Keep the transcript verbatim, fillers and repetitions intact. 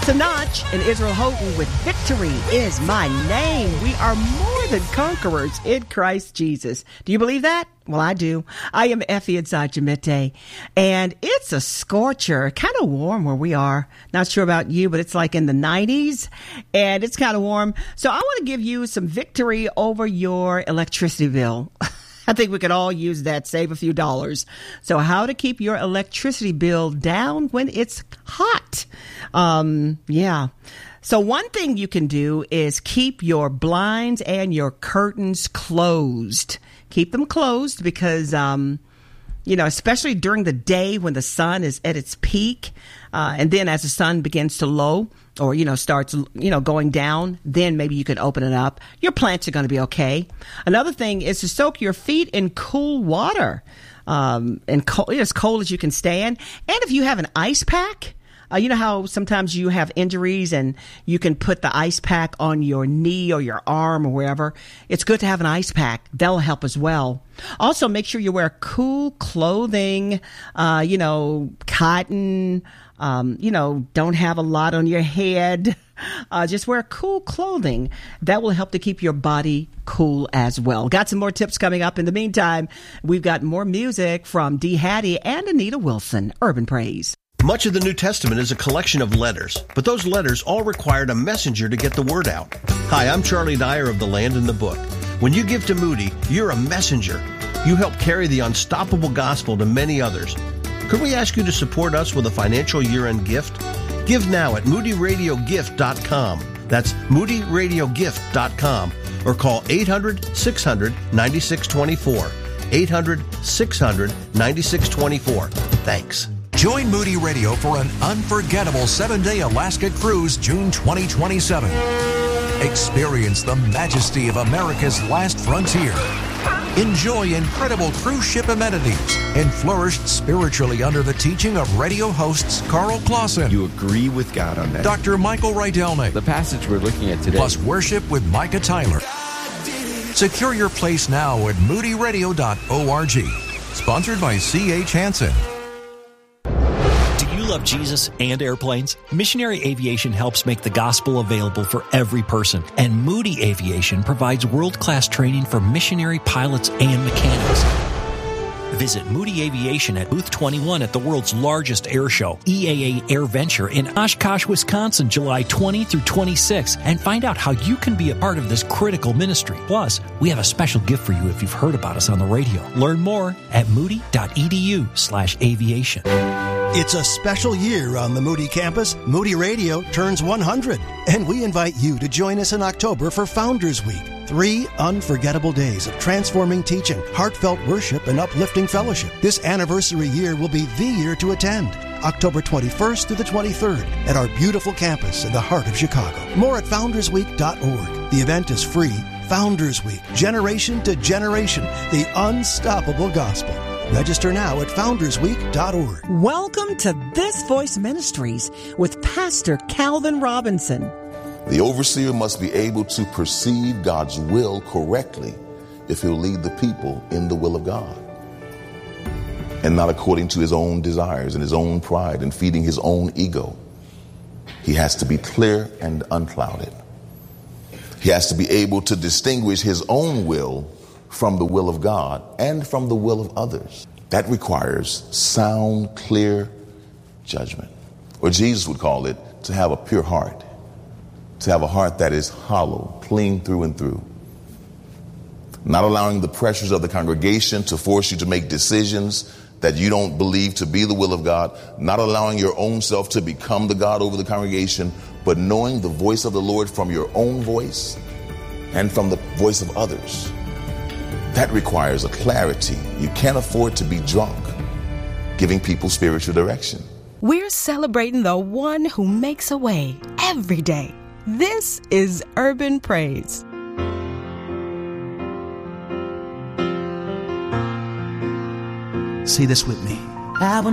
Sinach and Israel Houghton with Victory Is My Name. We are more than conquerors in Christ Jesus. Do you believe that? Well, I do. I am Effie Nzajamete, and it's a scorcher, kind of warm where we are. Not sure about you, but it's like in the nineties, and it's kind of warm. So I want to give you some victory over your electricity bill. I think we could all use that, save a few dollars. So how to keep your electricity bill down when it's hot. Um, yeah. So one thing you can do is keep your blinds and your curtains closed. Keep them closed because, um, you know, especially during the day when the sun is at its peak, uh, and then as the sun begins to low or, you know, starts, you know, going down, then maybe you can open it up. Your plants are going to be okay. Another thing is to soak your feet in cool water, um, and cold, as cold as you can stand. And if you have an ice pack, Uh, you know how sometimes you have injuries and you can put the ice pack on your knee or your arm or wherever. It's good to have an ice pack. That'll help as well. Also, make sure you wear cool clothing, uh, you know, cotton, um, you know, don't have a lot on your head. Uh, just wear cool clothing. That will help to keep your body cool as well. Got some more tips coming up. In the meantime, we've got more music from Dee Hattie and Anita Wilson. Urban Praise. Much of the New Testament is a collection of letters, but those letters all required a messenger to get the word out. Hi, I'm Charlie Dyer of The Land and the Book. When you give to Moody, you're a messenger. You help carry the unstoppable gospel to many others. Could we ask you to support us with a financial year-end gift? Give now at moody radio gift dot com. That's moody radio gift dot com. Or call eight hundred, six hundred, ninety-six twenty-four. eight hundred, six hundred, ninety-six twenty-four. Thanks. Join Moody Radio for an unforgettable seven-day Alaska cruise June twenty twenty-seven. Experience the majesty of America's last frontier. Enjoy incredible cruise ship amenities and flourish spiritually under the teaching of radio hosts Carl Clausen. You agree with God on that. Doctor Michael Rydelnik. The passage we're looking at today. Plus worship with Micah Tyler. Secure your place now at moody radio dot org. Sponsored by C H Hansen. Love Jesus and airplanes? Missionary Aviation helps make the gospel available for every person, and Moody Aviation provides world-class training for missionary pilots and mechanics. Visit Moody Aviation at Booth twenty-one at the world's largest air show, E A A AirVenture in Oshkosh, Wisconsin, July twentieth through twenty-sixth, and find out how you can be a part of this critical ministry. Plus, we have a special gift for you if you've heard about us on the radio. Learn more at moody dot e d u slash aviation. It's a special year on the Moody campus. Moody Radio turns one hundred, and we invite you to join us in October for Founders Week. Three unforgettable days of transforming teaching, heartfelt worship, and uplifting fellowship. This anniversary year will be the year to attend. October twenty-first through the twenty-third at our beautiful campus in the heart of Chicago. More at founders week dot org. The event is free. Founders Week, generation to generation, the unstoppable gospel. Register now at founders week dot org. Welcome to This Voice Ministries with Pastor Calvin Robinson. The overseer must be able to perceive God's will correctly if he'll lead the people in the will of God, and not according to his own desires and his own pride and feeding his own ego. He has to be clear and unclouded. He has to be able to distinguish his own will from the will of God and from the will of others. That requires sound, clear judgment. Or Jesus would call it to have a pure heart, to have a heart that is hollow, clean through and through. Not allowing the pressures of the congregation to force you to make decisions that you don't believe to be the will of God. Not allowing your own self to become the God over the congregation, but knowing the voice of the Lord from your own voice and from the voice of others. That requires a clarity. You can't afford to be drunk giving people spiritual direction. We're celebrating the one who makes a way every day. This is Urban Praise. Say this with me. I will